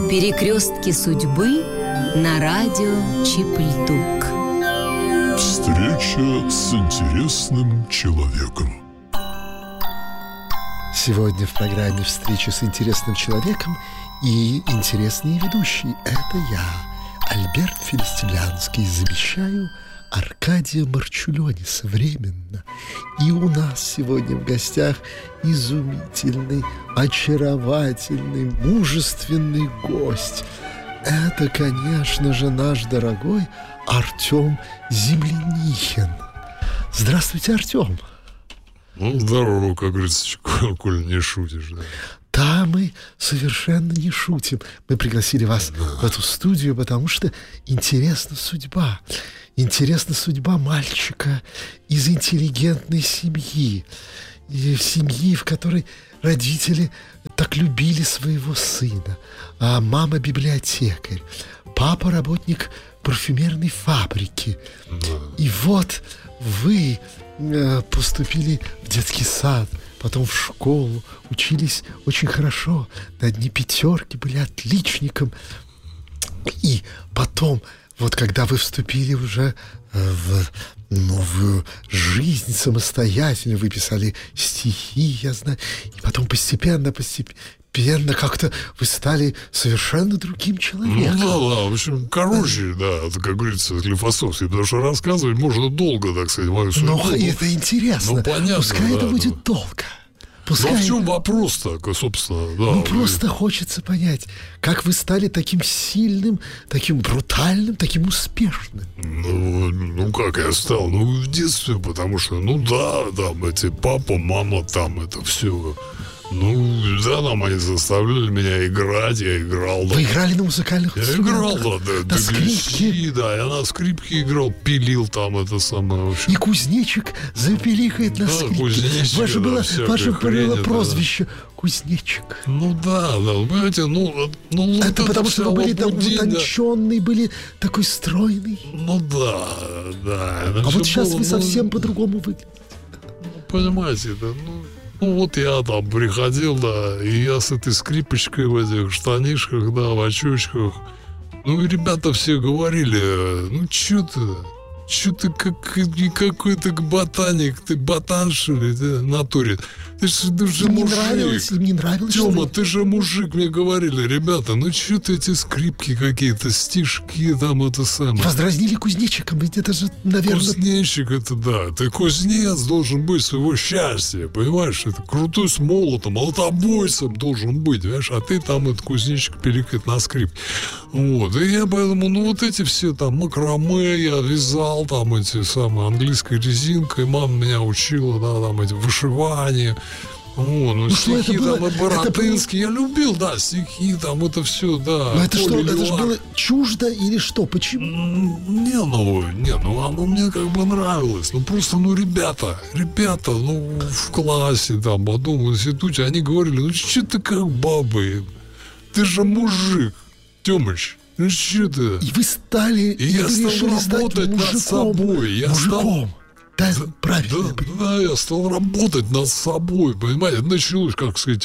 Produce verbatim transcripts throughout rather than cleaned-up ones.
Перекрестки судьбы на радио Чипльдук. Встреча с интересным человеком. Сегодня в программе «Встреча с интересным человеком» и интересные ведущие. Это я, Альберт Фелистимлянский, замещаю Аркадия Марчулёниса временно. И у нас сегодня в гостях изумительный, очаровательный, мужественный гость. Это, конечно же, наш дорогой Артём Землянихин. Здравствуйте, Артём. Ну, здорово, как говорится, коль не шутишь, да. Да, мы совершенно не шутим. Мы пригласили вас да. в эту студию, потому что интересна судьба. Интересна судьба мальчика из интеллигентной семьи. И семьи, в которой родители так любили своего сына. А мама библиотекарь. Папа работник парфюмерной фабрики. Да. И вот вы э, поступили в детский сад, потом в школу, учились очень хорошо, на одни пятерки, были отличником. И потом, вот когда вы вступили уже в новую жизнь самостоятельно, вы писали стихи, я знаю, и потом постепенно, постепенно как-то вы стали совершенно другим человеком. Ну да, да, в общем, короче, да, это, как говорится, Склифосовский, потому что рассказывать можно долго, так сказать, мою судьбу. Но это интересно. Ну, понятно, пускай да, это будет да. долго. Пускай... Ну, в чем вопрос-то, собственно, да. Ну, просто хочется понять, как вы стали таким сильным, таким брутальным, таким успешным. Ну, ну как я стал? Ну, в детстве, потому что, ну да, там эти папа, мама, там это все. Ну, да, там они заставляли меня играть, я играл. Вы да. играли на музыкальных я инструментах? Я играл, да, да, на скрипке? Да, я на скрипке играл, пилил там это самое. Вообще. И кузнечик запиликает на да, скрипке. Кузнечик, ваше да, было, ваше хрень, было да, прозвище да. Кузнечик. Ну да, да, понимаете, ну... ну это, это потому что вы были там утонченный, да. были такой стройный. Ну да, да. А вот сейчас было, вы ну, совсем по-другому выглядите. Ну, понимаете, да, ну... Ну, вот я там приходил, да, и я с этой скрипочкой в этих штанишках, да, в очочках. Ну, и ребята все говорили, ну, чё ты, чё ты как, какой-то ботаник, ты ботан, что ли, да, натуре. Ты же, ты же мне мужик. Нравилось, мне нравилось, Тёма, ты же мужик, мне говорили, ребята, ну, чё ты эти скрипки какие-то, стишки там, это самое. Вас дразнили кузнечиком, ведь это же, наверное... Кузнечик это, да. Ты кузнец должен быть своего счастья, понимаешь? Это крутой с молотом, молотобойцем должен быть, понимаешь? А ты там, этот кузнечик пиликает на скрипке. Вот. И я поэтому, ну, вот эти все там макраме я вязал, там эти самые английской резинкой, мама меня учила, да, там эти вышивания. О, ну, ну стихи там было, и Боротынский, я любил, да, стихи там, это все, да. Но это что, это же было чуждо или что, почему? Не, ну, не, ну, оно мне как бы нравилось, ну, просто, ну, ребята, ребята, ну, в классе там, потом в институте, они говорили, ну, что ты как бабы, ты же мужик, Тёмыч. Ну, что ты? И вы стали, и я стал работать над собой, я мужиком. стал... Да, правильно. Да, да, я стал работать над собой, понимаете, началось, как сказать,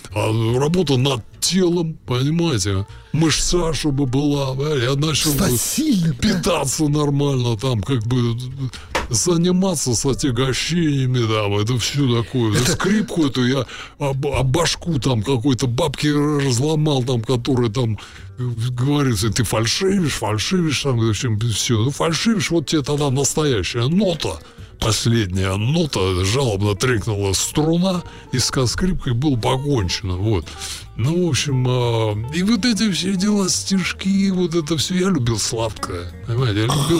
работа над телом, понимаете, мышца, чтобы была, я начал сильным, питаться да? нормально, там, как бы заниматься с отягощениями, там, это все такое, это... скрипку эту я, а, а башку там какой-то бабки разломал, там, которая там говорится, ты фальшивишь, фальшивишь, там, в общем, все, ну, фальшивишь, вот тебе тогда настоящая нота, последняя нота, жалобно трекнула струна, и с скрипкой было покончено, вот. Ну, в общем, э, и вот эти все дела, стишки, вот это все, я любил сладкое, понимаете, я любил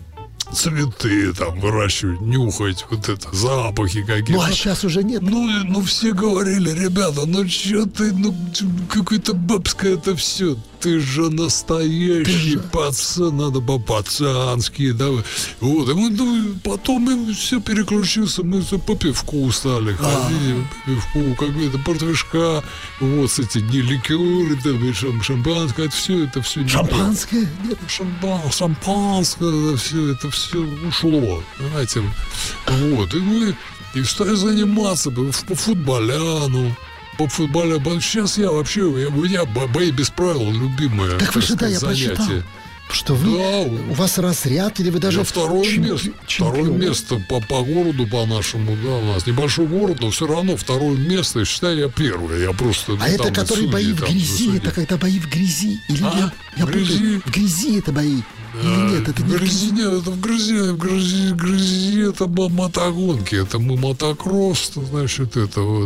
цветы там выращивать, нюхать, вот это, запахи какие-то. Ну, а сейчас уже нет. Ну, ну все говорили, ребята, ну что ты, ну, какое-то бабское это все. Ты же настоящий ты же... пацан, надо по-пацански, да. Вот, и мы, ну, потом мы все переключился, мы все по пивку стали ходить, по пивку, какие-то портвишка, вот, эти не ликеры, там, шампанское, это все, это все. Шампанское? Нет, шампан, шампанское, это все, это все ушло, понимаете. Вот, и мы и стали заниматься по футболяну. по футболу. Сейчас я вообще, у меня бои без правил любимое. Так вы же, да, я занятие. прочитал, что вы, да, у вас разряд, или вы даже... Я второе, чем... место, второе место по, по городу, по-нашему, да, у нас небольшой город, но все равно второе место, и считай, я первый, я просто... А это, которые бои в грязи, это когда бои в грязи, или а? нет? Я в грязи? Путаю. В грязи это бои, или а, нет? Это в не грязи, нет, это в грязи, в грязи, в грязи, это мотогонки, это мы мотокросс, значит, это вот...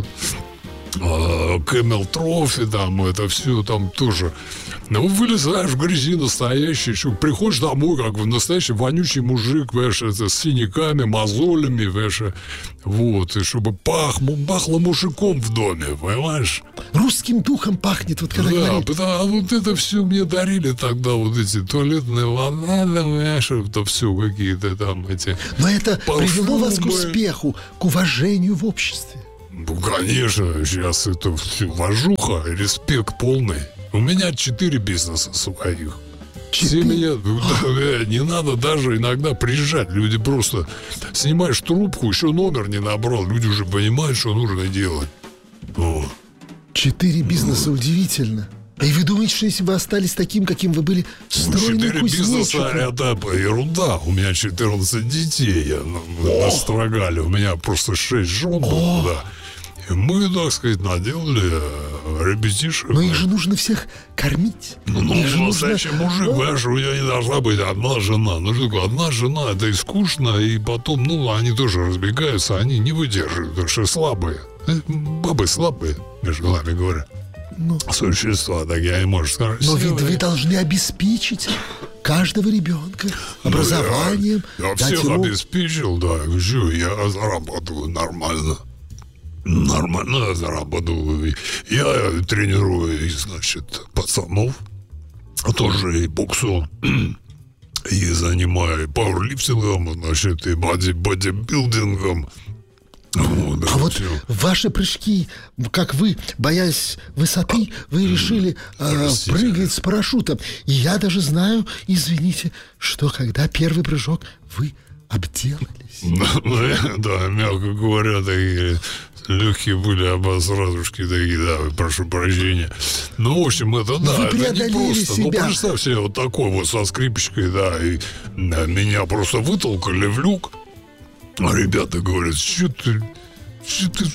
Кэмел трофи, там, это все там тоже. Ну, вылезаешь в грязи настоящий, еще приходишь домой, как бы настоящий вонючий мужик, понимаешь, это, с синяками, мозолями, понимаешь, вот, и чтобы пах, пахло мужиком в доме, понимаешь? Русским духом пахнет, вот когда да, говорит. Да, вот это все мне дарили тогда, вот эти туалетные вода, понимаешь, это все какие-то там эти... Но это парфюмы. Привело вас к успеху, к уважению в обществе. Ну, конечно, сейчас это все вожуха, респект полный. У меня четыре бизнеса сухих. Все меня, да, не надо даже иногда приезжать. Люди просто снимаешь трубку, еще номер не набрал. Люди уже понимают, что нужно делать. О. Четыре бизнеса, удивительно. И вы думаете, что если вы остались таким, каким вы были, стройным Четыре бизнеса — это ерунда. У меня четырнадцать детей я, настрогали. У меня просто шесть жен было, да. И мы, так сказать, наделали ребятишек. Но их же нужно всех кормить. Ну, ну настоящий нужно... мужик, понимаешь, у меня не должна быть одна жена. Ну, что такое, одна жена, это и скучно, и потом, ну, они тоже разбегаются, они не выдерживают, потому что слабые. Бабы слабые, между нами говоря. Ну, существа такие, может сказать. Но ведь вы должны обеспечить каждого ребенка образованием. Ну, я, я всех ему... обеспечил, да. Еще я зарабатываю нормально. Нормально зарабатываю. Я тренирую, значит, пацанов. Тоже и боксу. И занимаю пауэрлифтингом, значит, и боди, бодибилдингом. Вот, а вот все. Ваши прыжки, как вы, боясь высоты, вы решили э, прыгать с парашютом. И я даже знаю, извините, что когда первый прыжок, вы обделались. Да, мягко говоря, такие легкие были обосразушки такие, да, прошу прощения. Ну, в общем, это, да, это не просто. Себя. Ну, представь себе, вот такой вот со скрипочкой, да, и да, меня просто вытолкали в люк. А ребята говорят, что ты, что ты,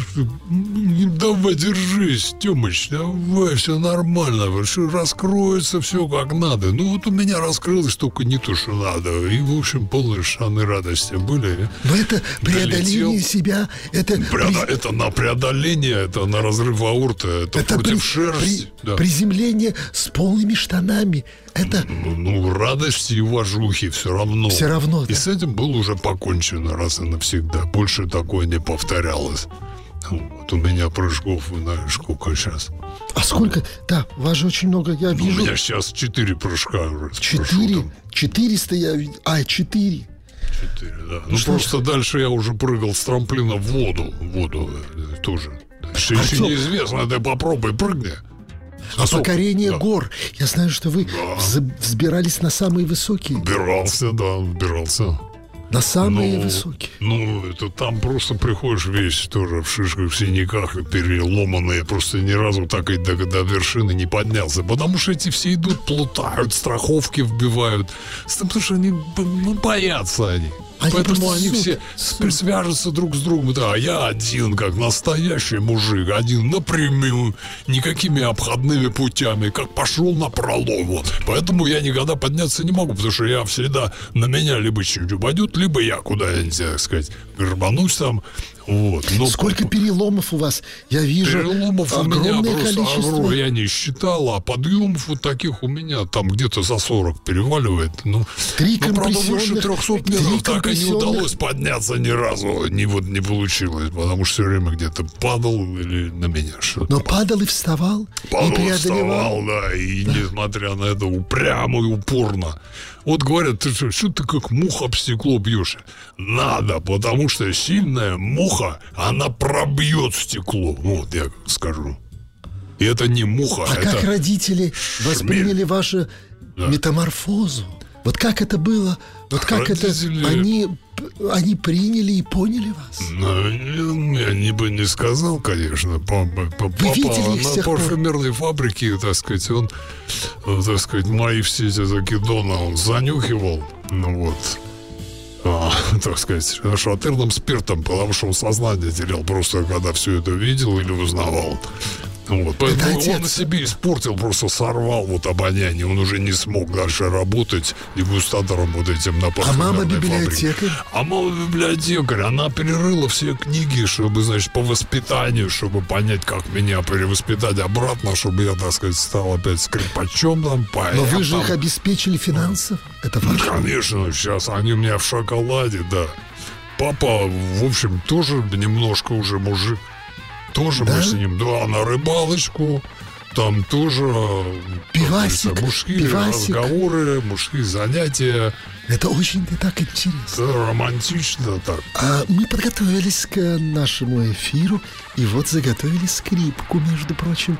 давай, держись, Тёмыч, давай, все нормально, что раскроется все как надо. Ну, вот у меня раскрылось только не то, что надо. И, в общем, полные шаны радости были. Но это преодоление долетел. себя, это... Преодо... Это на преодоление, это на разрыв аорты, это, это против при... шерсти. При... Да. Приземление с полными штанами. Это... Ну, ну, радости и уважухи все равно. Все равно, да. И с этим было уже покончено раз и навсегда. Больше такое не повторялось. Вот у меня прыжков, знаешь, сколько сейчас. А сколько? Да, у вас же очень много, я вижу. У меня сейчас четыре прыжка уже. Четыре? Четыреста я видел. А, четыре. Четыре, да. Ну, что просто это? Дальше я уже прыгал с трамплина в воду. В воду тоже. Еще, еще неизвестно, ты попробуй, прыгни. А покорение да. гор. Я знаю, что вы да. взбирались на самые высокие. Взбирался, да, взбирался. На самые ну, высокие. Ну, это там просто приходишь весь тоже в шишках, в синяках, переломанный. Я просто ни разу так и до, до вершины не поднялся. Потому что эти все идут, плутают, страховки вбивают. Потому что они ну, боятся они. А Поэтому они суд, все суд. свяжутся друг с другом. Да, я один, как настоящий мужик, один напрямую, никакими обходными путями, как пошел на пролом. Вот. Поэтому я никогда подняться не могу, потому что я всегда на меня либо что-нибудь упадет, либо я куда-нибудь, так сказать, грабанусь там. Вот. Но сколько по... переломов у вас? Я вижу переломов у меня просто количество. Я не считал, а подъемов вот таких у меня там где-то за сорок переваливает. Ну, Три но правда, выше трехсот метров так и не удалось подняться ни разу. Не, вот, не получилось, потому что все время где-то падал или на меня что-то. Но падал и вставал? Падал и и вставал, да. И да. несмотря на это упрямо и упорно. Вот говорят, ты что, что ты как муха об стекло бьешь? Надо, потому что сильная муха, она пробьет стекло. Вот я скажу. И это не муха, а это как родители шмель. Восприняли вашу да. метаморфозу? Вот как это было? Вот как родители... это они они приняли и поняли вас? Ну, я не бы не сказал, конечно. Папа, папа на парфюмерной фабрике, так сказать, он, так сказать, мои все эти закидоны он занюхивал, ну вот, а, так сказать, шатырным спиртом, потому что он сознание терял просто, когда все это видел или узнавал. Вот, поэтому он на себе испортил, просто сорвал вот обоняние. Он уже не смог дальше работать дегустатором вот этим на парфюмерной А мама фабрике. библиотекарь? А мама библиотекарь, она перерыла все книги, чтобы, значит, по воспитанию, чтобы понять, как меня перевоспитать обратно, чтобы я, так сказать, стал опять скрипачом там, поэтом. Но вы же их обеспечили финансово. Это важно. Конечно, сейчас они у меня в шоколаде, да. Папа, в общем, тоже немножко уже мужик. Тоже да? мы с ним, да, на рыбалочку. Там тоже пивасик, мужские пивасик. разговоры, мужские занятия. Это очень так интересно. Да, романтично так. А мы подготовились к нашему эфиру, и вот заготовили скрипку, между прочим.